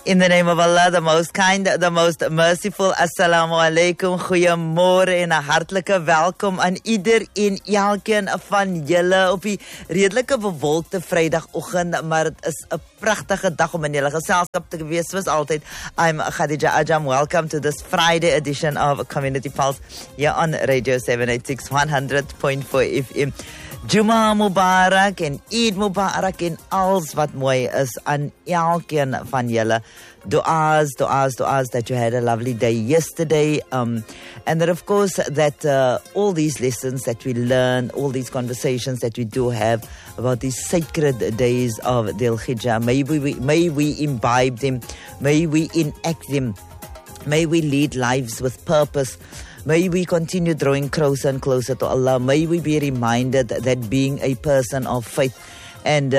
In the name of Allah, the most kind, the most merciful. Assalamu alaikum, goeiemôre en 'n hartlike welkom aan ieder en elkeen van julle op die redelike bewolkte Vrydagoggend, maar dit is 'n pragtige dag om in julle geselskap te wees. Soos altyd, I'm Khadija Ajam. Welcome to this Friday edition of Community Pulse here on Radio 786 100.4 FM. Juma Mubarak en Eid Mubarak en alles wat mooi is aan elkeen van julle. Du'as that you had a lovely day yesterday. And that of course that all these lessons that we learn, all these conversations that we do have about these sacred days of Dhul Hijjah, may we imbibe them, may we enact them, may we lead lives with purpose. May we continue drawing closer and closer to Allah. May we be reminded that being a person of faith and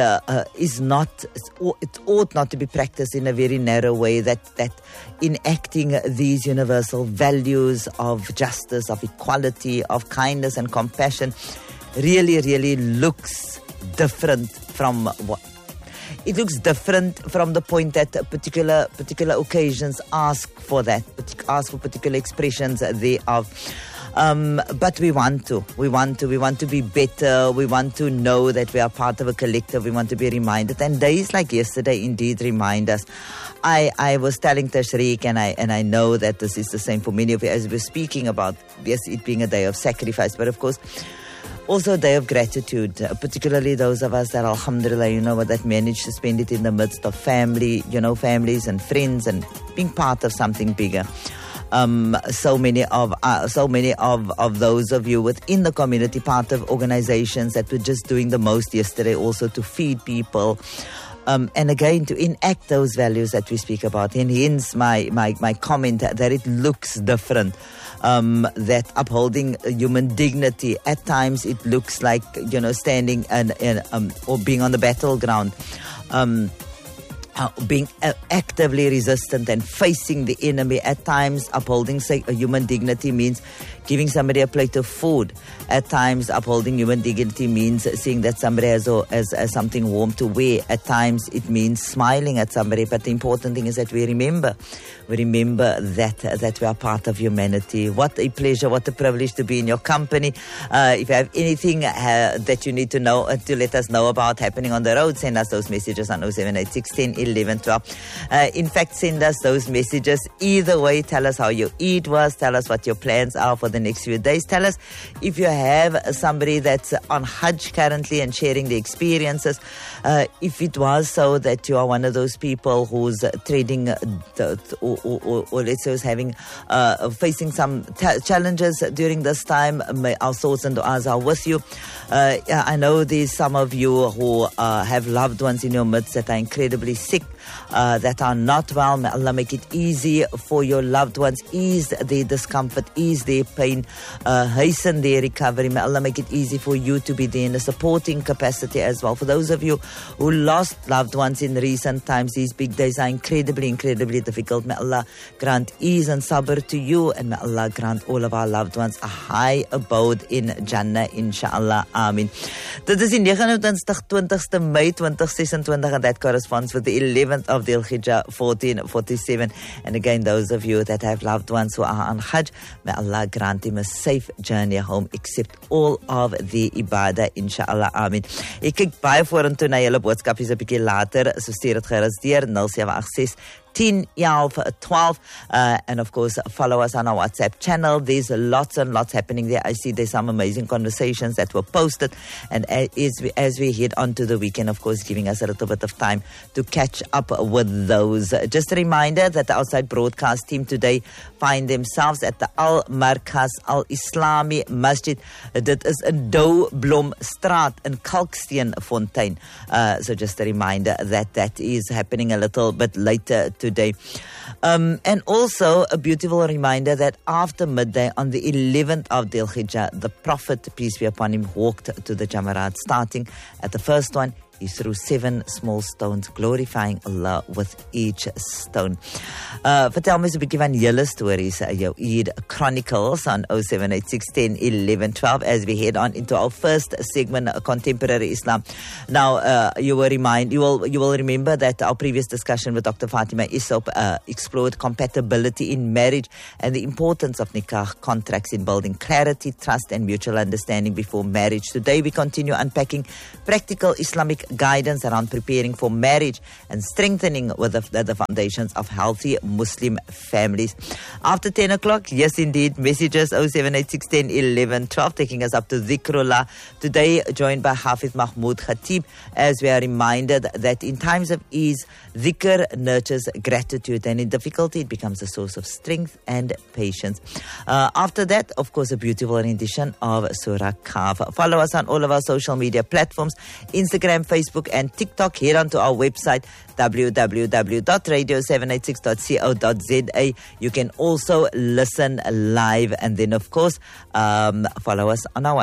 it ought not to be practiced in a very narrow way, that enacting these universal values of justice, of equality, of kindness and compassion really looks different from what it looks different from the point that particular occasions ask for that, ask for particular expressions thereof. But we want to be better. We want to know that we are part of a collective. We want to be reminded, and days like yesterday indeed remind us. I was telling Tashriq, and I know that this is the same for many of you, as we're speaking about, yes, it being a day of sacrifice, but of course also a day of gratitude, particularly those of us that, alhamdulillah, that manage to spend it in the midst of family, families and friends and being part of something bigger. So many of those of you within the community, part of organizations that were just doing the most yesterday, also to feed people. And again, to enact those values that we speak about. And hence my comment that it looks different. That upholding human dignity, at times it looks like, standing or being on the battleground. Being actively resistant and facing the enemy. At times, upholding human dignity means giving somebody a plate of food. At times, upholding human dignity means seeing that somebody has something warm to wear. At times, it means smiling at somebody. But the important thing is that we remember that we are part of humanity. What a pleasure, what a privilege to be in your company. If you have anything that you need to know, to let us know about happening on the road, send us those messages on 0786 10 11 12. In fact, send us those messages either way. Tell us how your Eid was. Tell us what your plans are for the next few days. Tell us if you have somebody that's on Hajj currently and sharing the experiences. If it was so that you are one of those people who's treading or let's say having facing some challenges during this time, our thoughts and du'as are with you. I know there's some of you who have loved ones in your midst that are incredibly sick, that are not well. May Allah make it easy for your loved ones, ease their discomfort, ease their pain, hasten their recovery. May Allah make it easy for you to be there in a supporting capacity as well. For those of you who lost loved ones in recent times, these big days are incredibly difficult. May Allah grant ease and sabr to you, and may Allah grant all of our loved ones a high abode in Jannah, inshallah. Amin. Dit is die 29ste Mei 2026, and that corresponds with the 11th of Dhul Hijjah 1447. And again, those of you that have loved ones who are on Hajj, may Allah grant them a safe journey home, accept all of the ibadah, inshallah. Amin. Ek kyk baie vorentoe na julle boodskapies 'n bietjie later, so stuur dit gerus deur 0786 10 11 12, and of course follow us on our WhatsApp channel. There's lots and lots happening there. I see there's some amazing conversations that were posted, and as we head on to the weekend, of course, giving us a little bit of time to catch up with those. Just a reminder that the outside broadcast team today find themselves at the Al Markaz Al Islami Masjid. Dit is in Doublom Straat in Kalksteenfontein. So just a reminder that is happening a little bit later today. And also a beautiful reminder that after midday on the 11th of Dhul Hijjah, the Prophet, peace be upon him, walked to the Jamarat, starting at the first one, He threw 7 small stones, glorifying Allah with each stone. Vertel my so 'n bietjie van julle stories, jou Eid Chronicles on 0786 10 11 12 as we head on into our first segment, Contemporary Islam. Now, you will remember that our previous discussion with Dr. Fatima Isop explored compatibility in marriage and the importance of nikah contracts in building clarity, trust, and mutual understanding before marriage. Today, we continue unpacking practical Islamic guidance around preparing for marriage and strengthening with the foundations of healthy Muslim families. After 10 o'clock, yes indeed, messages 0786 10 11 12, taking us up to Dhikrullah. Today, joined by Hafiz Mahmoud Khatib, as we are reminded that in times of ease, dhikr nurtures gratitude, and in difficulty, it becomes a source of strength and patience. After that, of course, a beautiful rendition of Surah Kahf. Follow us on all of our social media platforms, Instagram, Facebook, and TikTok. Head on to our website, www.radio786.co.za. You can also listen live, and then, of course, follow us on our